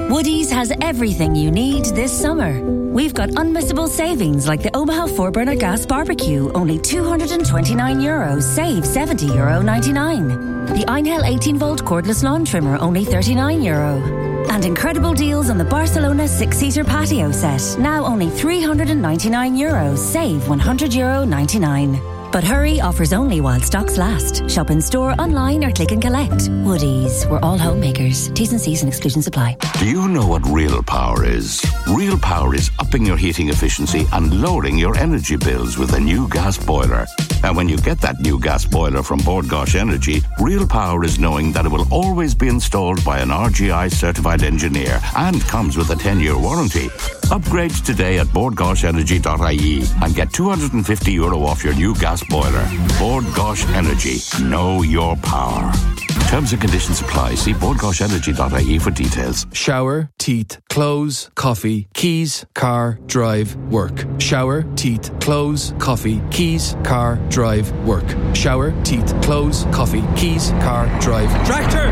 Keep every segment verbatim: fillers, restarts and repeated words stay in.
Woodies has everything you need this summer. We've got unmissable savings like the Omaha four burner gas barbecue, only two hundred twenty-nine euros, save seventy euro ninety-nine. The Einhell eighteen volt cordless lawn trimmer, only thirty-nine euro. And incredible deals on the Barcelona six-seater patio set, now only three hundred ninety-nine euros, save one hundred euro ninety-nine. But hurry, offers only while stocks last. Shop in store, online or click and collect. Woodies, we're all homemakers. T's and C's and exclusions apply. Do you know what real power is? Real power is upping your heating efficiency and lowering your energy bills with a new gas boiler. And when you get that new gas boiler from Bord Gáis Energy, real power is knowing that it will always be installed by an R G I certified engineer and comes with a ten-year warranty. Upgrade today at bord gáis energy dot I E and get two hundred fifty euro off your new gas boiler. Bord Gáis Energy. Know your power. Terms and conditions apply. See bord gáis energy dot I E for details. Shower, teeth, clothes, coffee, keys, car, drive, work. Shower, teeth, clothes, coffee, keys, car, drive, work. Shower, teeth, clothes, coffee, keys, car, drive. Tractor!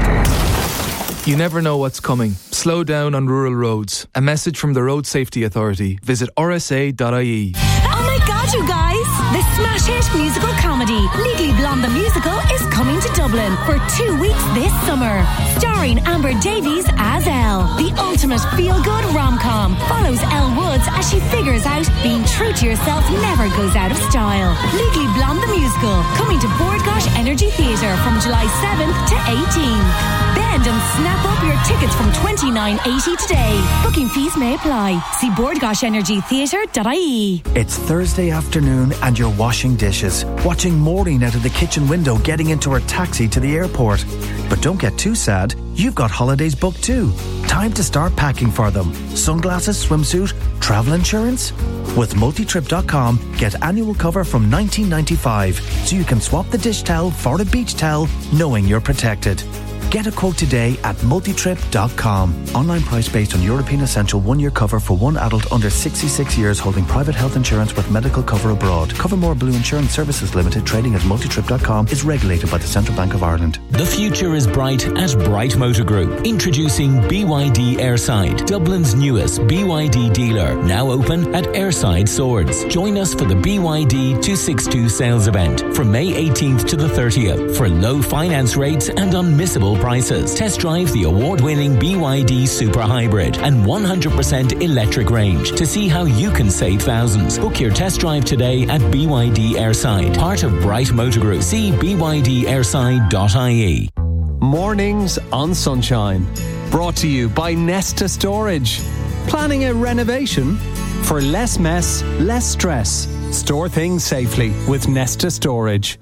You never know what's coming. Slow down on rural roads. A message from the Road Safety Authority. Visit r s a dot I E. Oh my God, you guys! The smash hit musical comedy Legally Blonde the Musical is coming to Dublin for two weeks this summer. Starring Amber Davies as Elle. The ultimate feel-good rom-com follows Elle Woods as she figures out being true to yourself never goes out of style. Legally Blonde the Musical, coming to Bord Gáis Energy Theatre from July seventh to eighteenth. Bend and snap up your tickets from twenty-nine eighty today. Booking fees may apply. See bord gáis energy theatre dot I E. It's Thursday afternoon and you're washing dishes, watching Maureen out of the kitchen window getting into her taxi to the airport. But don't get too sad, you've got holidays booked too. Time to start packing for them. Sunglasses, swimsuit, travel insurance? With multitrip dot com, get annual cover from nineteen ninety-five, so you can swap the dish towel for a beach towel knowing you're protected. Get a quote today at multitrip dot com. Online price based on European Essential one-year cover for one adult under sixty-six years holding private health insurance with medical cover abroad. Covermore Blue Insurance Services Limited, trading as multitrip dot com, is regulated by the Central Bank of Ireland. The future is bright at Bright Motor Group. Introducing B Y D Airside, Dublin's newest B Y D dealer. Now open at Airside Swords. Join us for the B Y D two sixty-two sales event from May eighteenth to the thirtieth for low finance rates and unmissable prices. Test drive the award-winning B Y D Super Hybrid and one hundred percent electric range to see how you can save thousands. Book your test drive today at B Y D Airside, part of Bright Motor Group. See b y d airside dot I E. Mornings on Sunshine. Brought to you by Nesta Storage. Planning a renovation? For less mess, less stress. Store things safely with Nesta Storage.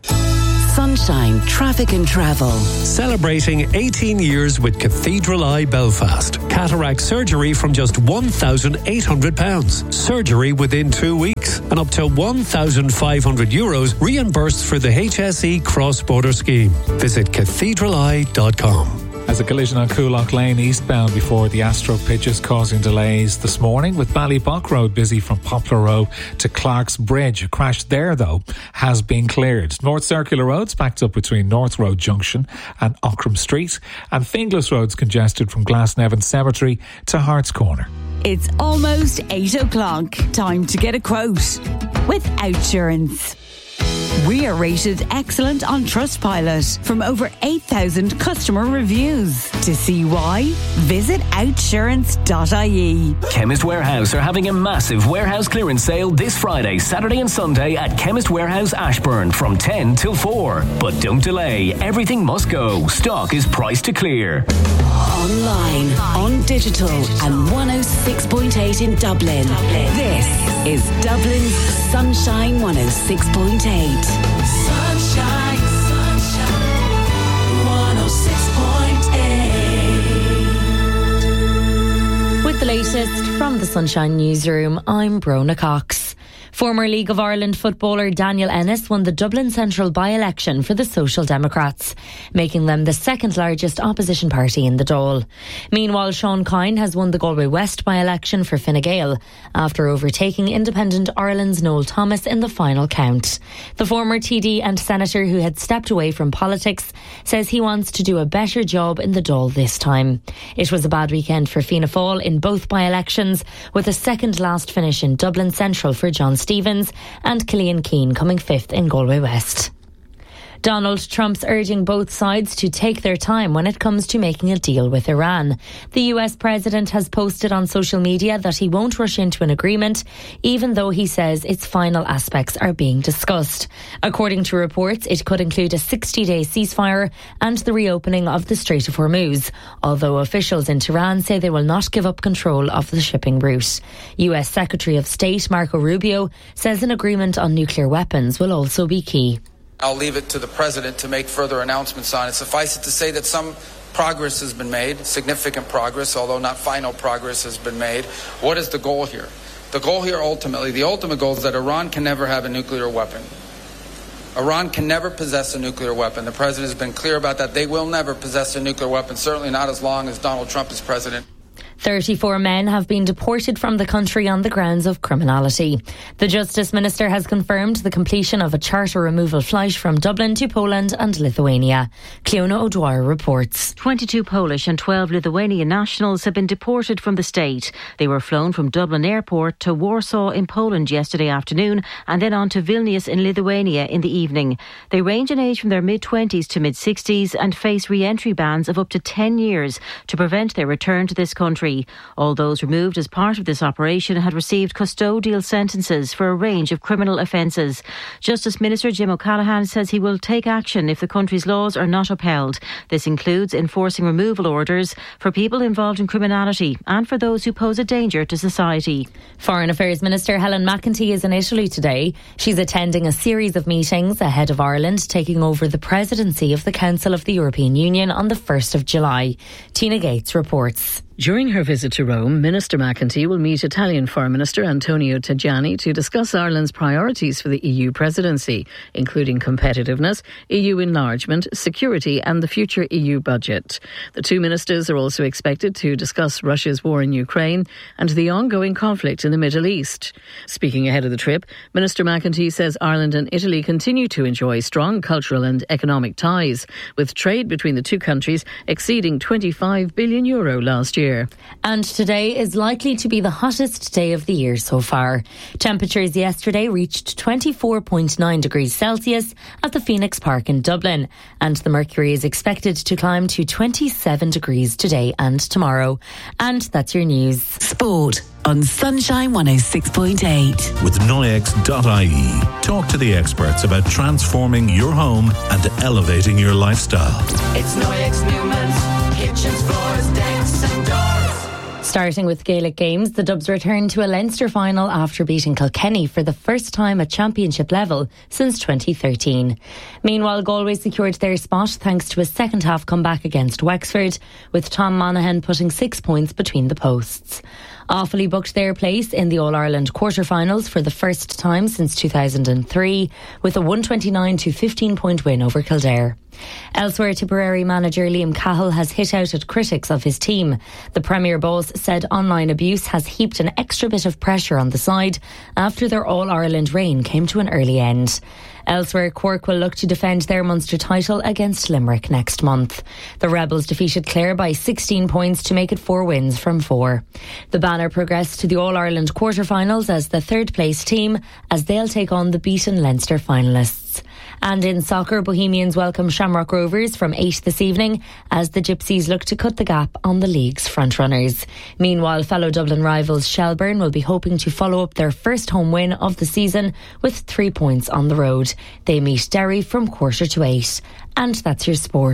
Sunshine Traffic and Travel. Celebrating eighteen years with Cathedral Eye Belfast. Cataract surgery from just one thousand eight hundred pounds. Surgery within two weeks. And up to one thousand five hundred euros reimbursed for the H S E cross-border scheme. Visit cathedral eye dot com. As a collision on Coolock Lane eastbound before the Astro pitches causing delays this morning, with Ballybock Road busy from Poplar Row to Clark's Bridge. A crash there, though, has been cleared. North Circular Road's backed up between North Road Junction and Ockram Street, and Finglas Road's congested from Glasnevin Cemetery to Hart's Corner. It's almost eight o'clock. Time to get a quote with Outsurance. We are rated excellent on Trustpilot from over eight thousand customer reviews. To see why, visit outsurance dot I E. Chemist Warehouse are having a massive warehouse clearance sale this Friday, Saturday and Sunday at Chemist Warehouse Ashburn from ten till four. But don't delay, everything must go. Stock is priced to clear. Online, on digital, and one oh six point eight in Dublin. This is Dublin's Sunshine one oh six point eight. Sunshine, sunshine, one oh six point eight. With the latest from the Sunshine Newsroom, I'm Brona Cox. Former League of Ireland footballer Daniel Ennis won the Dublin Central by-election for the Social Democrats, making them the second largest opposition party in the Dáil. Meanwhile, Sean Kine has won the Galway West by-election for Fine Gael after overtaking Independent Ireland's Noel Thomas in the final count. The former T D and senator, who had stepped away from politics, says he wants to do a better job in the Dáil this time. It was a bad weekend for Fianna Fáil in both by-elections, with a second last finish in Dublin Central for John Stevens and Killian Keane coming fifth in Galway West. Donald Trump's urging both sides to take their time when it comes to making a deal with Iran. The U S president has posted on social media that he won't rush into an agreement, even though he says its final aspects are being discussed. According to reports, it could include a sixty-day ceasefire and the reopening of the Strait of Hormuz, although officials in Tehran say they will not give up control of the shipping route. U S Secretary of State Marco Rubio says an agreement on nuclear weapons will also be key. I'll leave it to the President to make further announcements on it. Suffice it to say that some progress has been made, significant progress, although not final progress has been made. What is the goal here? The goal here ultimately, the ultimate goal is that Iran can never have a nuclear weapon. Iran can never possess a nuclear weapon. The President has been clear about that. They will never possess a nuclear weapon, certainly not as long as Donald Trump is president. thirty-four men have been deported from the country on the grounds of criminality. The Justice Minister has confirmed the completion of a charter removal flight from Dublin to Poland and Lithuania. Cleona O'Dwyer reports. twenty-two Polish and twelve Lithuanian nationals have been deported from the state. They were flown from Dublin Airport to Warsaw in Poland yesterday afternoon and then on to Vilnius in Lithuania in the evening. They range in age from their mid-twenties to mid-sixties and face re-entry bans of up to ten years to prevent their return to this country. All those removed as part of this operation had received custodial sentences for a range of criminal offences. Justice Minister Jim O'Callaghan says he will take action if the country's laws are not upheld. This includes enforcing removal orders for people involved in criminality and for those who pose a danger to society. Foreign Affairs Minister Helen McEntee is in Italy today. She's attending a series of meetings ahead of Ireland taking over the presidency of the Council of the European Union on the first of July. Tina Gates reports. During her visit to Rome, Minister McEntee will meet Italian Foreign Minister Antonio Tajani to discuss Ireland's priorities for the E U presidency, including competitiveness, E U enlargement, security and the future E U budget. The two ministers are also expected to discuss Russia's war in Ukraine and the ongoing conflict in the Middle East. Speaking ahead of the trip, Minister McEntee says Ireland and Italy continue to enjoy strong cultural and economic ties, with trade between the two countries exceeding twenty-five billion euro last year. And today is likely to be the hottest day of the year so far. Temperatures yesterday reached twenty-four point nine degrees Celsius at the Phoenix Park in Dublin, and the mercury is expected to climb to twenty-seven degrees today and tomorrow. And that's your news. Sport on Sunshine one oh six point eight. With Noyex dot I E. Talk to the experts about transforming your home and elevating your lifestyle. It's Noyex Newman's kitchens, floors, decks and doors. Starting with Gaelic games, the Dubs return to a Leinster final after beating Kilkenny for the first time at championship level since twenty thirteen. Meanwhile, Galway secured their spot thanks to a second half comeback against Wexford, with Tom Monaghan putting six points between the posts. Offaly booked their place in the All-Ireland quarter-finals for the first time since two thousand three, with a one twenty-nine to fifteen point win over Kildare. Elsewhere, Tipperary manager Liam Cahill has hit out at critics of his team. The Premier boss said online abuse has heaped an extra bit of pressure on the side after their All-Ireland reign came to an early end. Elsewhere, Cork will look to defend their Munster title against Limerick next month. The Rebels defeated Clare by sixteen points to make it four wins from four. The Banner progressed to the All-Ireland quarter-finals as the third-place team, as they'll take on the beaten Leinster finalists. And in soccer, Bohemians welcome Shamrock Rovers from eight this evening as the Gypsies look to cut the gap on the league's frontrunners. Meanwhile, fellow Dublin rivals Shelbourne will be hoping to follow up their first home win of the season with three points on the road. They meet Derry from quarter to eight. And that's your sport.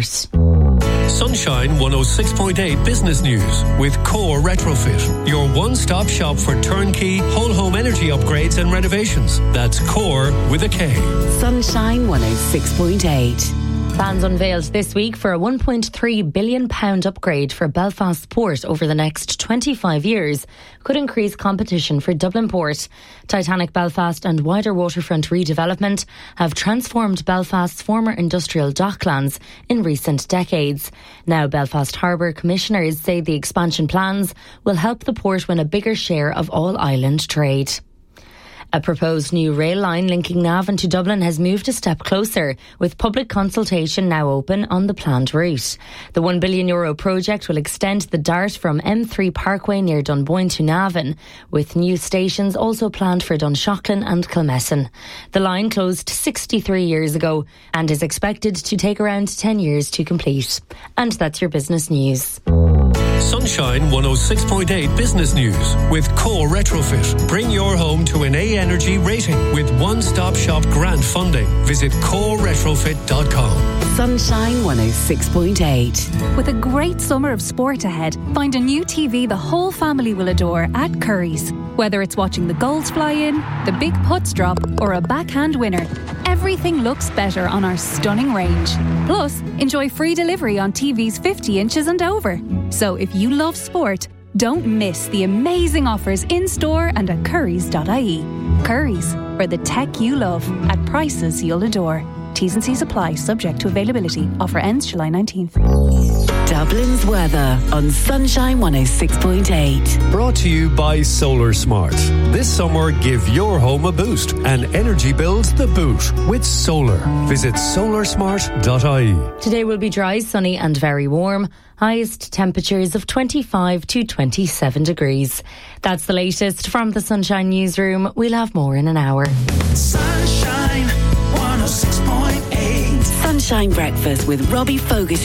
Sunshine one oh six point eight Business News with Core Retrofit, your one-stop shop for turnkey whole home energy upgrades and renovations. That's Core with a K. Sunshine one oh six point eight. Plans unveiled this week for a one point three billion pounds upgrade for Belfast Port over the next twenty-five years could increase competition for Dublin Port. Titanic Belfast and wider waterfront redevelopment have transformed Belfast's former industrial docklands in recent decades. Now Belfast Harbour commissioners say the expansion plans will help the port win a bigger share of all island trade. A proposed new rail line linking Navan to Dublin has moved a step closer, with public consultation now open on the planned route. The one billion euro project will extend the Dart from M three Parkway near Dunboyne to Navan, with new stations also planned for Dunshaughlin and Kilmessan. The line closed sixty-three years ago and is expected to take around ten years to complete. And that's your business news. Sunshine one oh six point eight Business News with Core Retrofit. Bring your home to an A Energy rating with one-stop shop grant funding. Visit core retrofit dot com. Sunshine one oh six point eight. With a great summer of sport ahead, find a new T V the whole family will adore at Curry's. Whether it's watching the goals fly in, the big putts drop, or a backhand winner, everything looks better on our stunning range. Plus, enjoy free delivery on T Vs fifty inches and over. So if you love sport, don't miss the amazing offers in-store and at currys dot I E. Currys, for the tech you love at prices you'll adore. T's and C's apply, subject to availability. Offer ends July nineteenth. Dublin's weather on Sunshine one oh six point eight. Brought to you by Solar Smart. This summer, give your home a boost and energy bills the boot with solar. Visit solar smart dot I E. Today will be dry, sunny and very warm. Highest temperatures of twenty-five to twenty-seven degrees. That's the latest from the Sunshine Newsroom. We'll have more in an hour. Sunshine one oh six point eight. Sunshine Breakfast with Robbie Fogarty.